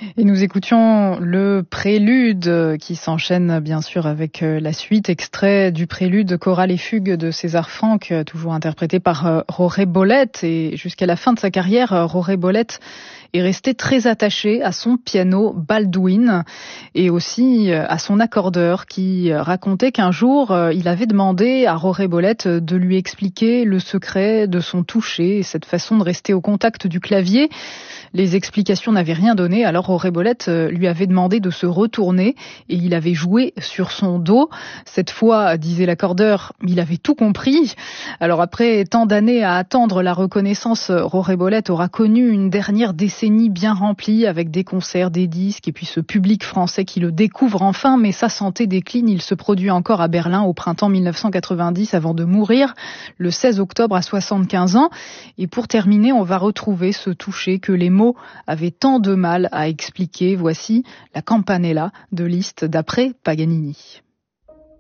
Et nous écoutions le prélude qui s'enchaîne bien sûr avec la suite, extrait du prélude Chorale et fugue de César Franck, toujours interprété par Roré Bolette. Et jusqu'à la fin de sa carrière, Roré Bolette est resté très attaché à son piano Baldwin et aussi à son accordeur qui racontait qu'un jour, il avait demandé à Roré Bolette de lui expliquer le secret de son toucher et cette façon de rester au contact du clavier. Les explications n'avaient rien donné, alors Roré Bolette lui avait demandé de se retourner et il avait joué sur son dos. Cette fois, disait l'accordeur, il avait tout compris. Alors après tant d'années à attendre la reconnaissance, Roré Bolette aura connu une dernière décennie bien remplie avec des concerts, des disques et puis ce public français qui le découvre enfin, mais sa santé décline. Il se produit encore à Berlin au printemps 1990 avant de mourir le 16 octobre à 75 ans. Et pour terminer, on va retrouver ce toucher que les mots avaient tant de mal à expliquer. Voici la Campanella de Liszt d'après Paganini.